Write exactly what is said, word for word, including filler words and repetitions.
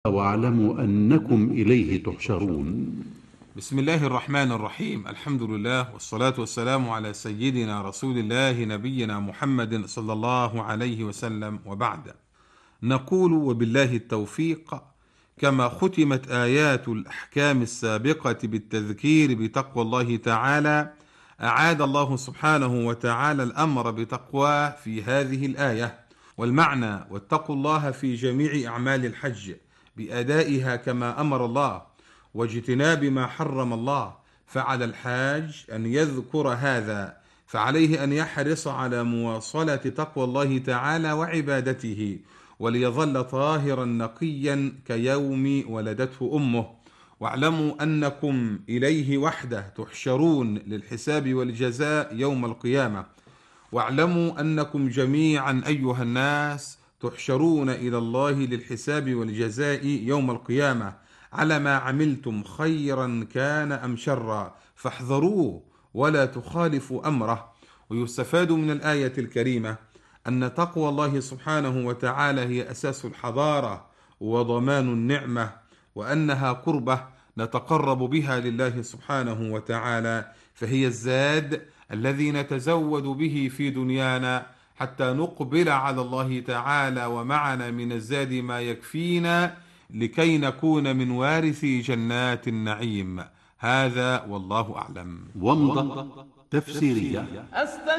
واعلموا أنكم إليه تحشرون. بسم الله الرحمن الرحيم. الحمد لله والصلاة والسلام على سيدنا رسول الله نبينا محمد صلى الله عليه وسلم، وبعد. نقول وبالله التوفيق. كما ختمت آيات الأحكام السابقة بالتذكير بتقوى الله تعالى، أعاد الله سبحانه وتعالى الأمر بتقواه في هذه الآية، والمعنى واتقوا الله في جميع أعمال الحج بأدائها كما أمر الله واجتناب ما حرم الله. فعلى الحاج أن يذكر هذا، فعليه أن يحرص على مواصلة تقوى الله تعالى وعبادته، وليظل طاهرا نقيا كيوم ولدته أمه. واعلموا أنكم إليه وحده تحشرون للحساب والجزاء يوم القيامة. واعلموا أنكم جميعا أيها الناس تحشرون إلى الله للحساب والجزاء يوم القيامة على ما عملتم، خيرا كان أم شرا، فاحذروه ولا تخالفوا أمره. ويستفاد من الآية الكريمة أن تقوى الله سبحانه وتعالى هي أساس الحضارة وضمان النعمة، وأنها قربة نتقرب بها لله سبحانه وتعالى، فهي الزاد الذي نتزود به في دنيانا حتى نقبل على الله تعالى، ومعنا من الزاد ما يكفينا لكي نكون من وارثي جنات النعيم. هذا والله أعلم. ومضة تفسيرية.